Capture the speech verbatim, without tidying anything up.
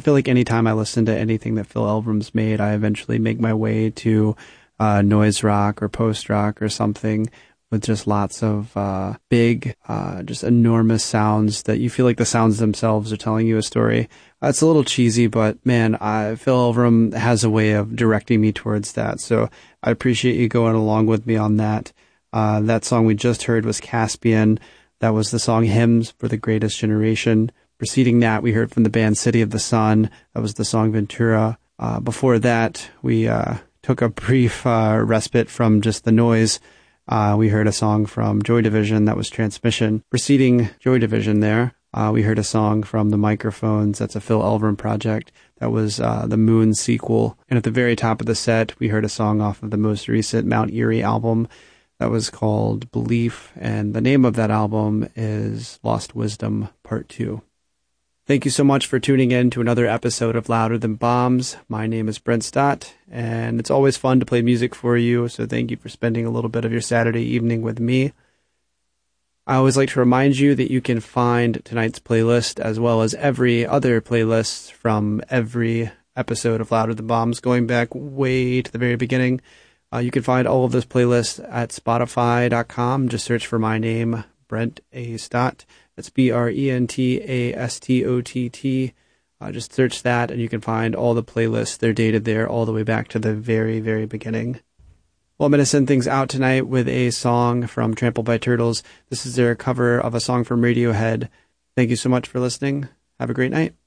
feel like anytime I listen to anything that Phil Elverum's made, I eventually make my way to uh, noise rock or post rock or something with just lots of uh, big, uh, just enormous sounds that you feel like the sounds themselves are telling you a story. Uh, it's a little cheesy, but man, I, Phil Elverum has a way of directing me towards that. So I appreciate you going along with me on that. Uh, that song we just heard was Caspian. That was the song Hymns for the Greatest Generation. Preceding that, we heard from the band City of the Sun. That was the song Ventura. Uh, before that, we uh, took a brief uh, respite from just the noise. Uh, we heard a song from Joy Division, that was Transmission. Preceding Joy Division there, uh, we heard a song from The Microphones, that's a Phil Elverum project. That was uh, the Moon sequel. And at the very top of the set, we heard a song off of the most recent Mount Eerie album that was called Belief, and the name of that album is Lost Wisdom Part two. Thank you so much for tuning in to another episode of Louder Than Bombs. My name is Brent Stott, and it's always fun to play music for you, so thank you for spending a little bit of your Saturday evening with me. I always like to remind you that you can find tonight's playlist as well as every other playlist from every episode of Louder Than Bombs going back way to the very beginning. Uh, you can find all of those playlists at spotify dot com. Just search for my name, Brent A. Stott. That's B R E N T A S T O T T. Uh, just search that, and you can find all the playlists. They're dated there all the way back to the very, very beginning. Well, I'm going to send things out tonight with a song from Trampled by Turtles. This is their cover of a song from Radiohead. Thank you so much for listening. Have a great night.